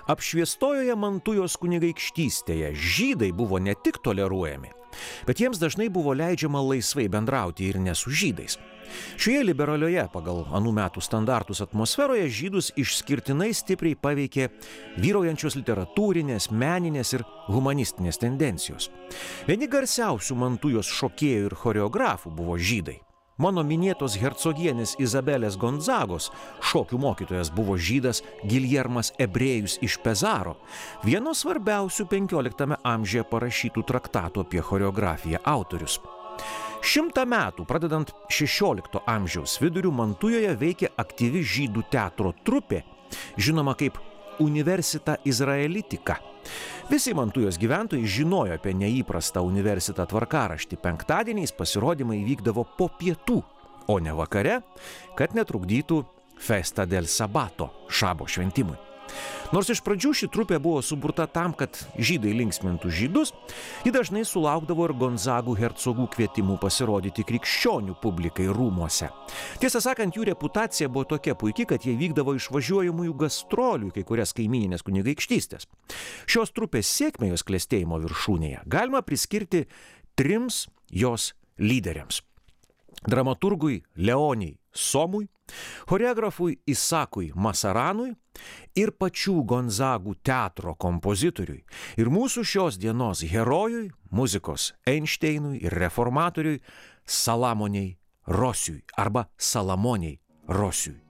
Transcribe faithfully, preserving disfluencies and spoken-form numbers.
Apšviestojoje Mantujos kunigaikštystėje žydai buvo ne tik toleruojami, bet jiems dažnai buvo leidžiama laisvai bendrauti ir ne su žydais. Šioje liberalioje pagal anų metų standartus atmosferoje žydus išskirtinai stipriai paveikė vyraujančios literatūrinės, meninės ir humanistinės tendencijos. Vieni garsiausių Mantujos šokėjų ir choreografų buvo žydai. Mano minėtos hercogienės Izabelės Gonzagos šokių mokytojas buvo žydas Giljermas Ebrėjus iš Pezaro, vieno svarbiausių penkioliktame amžiuje parašytų traktatų apie choreografiją autorius. Šimtą metų, pradedant šešiolikto amžiaus vidurių, Mantujoje veikė aktyvi žydų teatro trupė, žinoma kaip Universita Izraelitika. Visi Mantujos gyventojai žinojo apie neįprastą universitą tvarkaraštį. Penktadieniais pasirodymai vykdavo po pietų, o ne vakare, kad netrukdytų Festa del Sabato, šabo šventimui. Nors iš pradžių ši trupė buvo suburta tam, kad žydai linksmintų žydus, ji dažnai sulaukdavo ir Gonzagų hercogų kvietimų pasirodyti krikščionių publikai rūmuose. Tiesą sakant, jų reputacija buvo tokia puikia, kad jie vykdavo išvažiuojamųjų gastrolių į kai kurias kaimyninės kunigaikštystės. Šios trupės sėkmę jos klestėjimo viršūnėje galima priskirti trims jos lyderiams: dramaturgui Leonijai Somui, choreografui Isakui Masaranui ir pačių Gonzagų teatro kompozitoriui ir mūsų šios dienos herojui, muzikos Einšteinui ir reformatoriui Salamoniai Rosiui arba Salamoniai Rosiui.